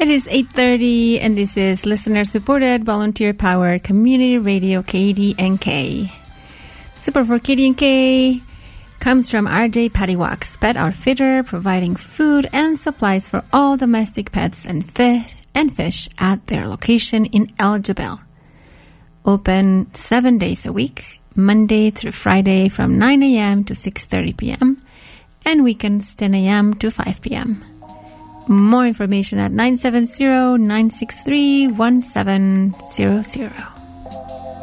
It is 8:30 and this is listener-supported, volunteer-powered community radio KDNK. Support for KDNK comes from RJ Patty Walks, Pet Outfitter, providing food and supplies for all domestic pets and fish at their location in El Jebel. Open 7 days a week, Monday through Friday from 9 a.m. to 6:30 p.m. and weekends 10 a.m. to 5 p.m. More information at 970-963-1700.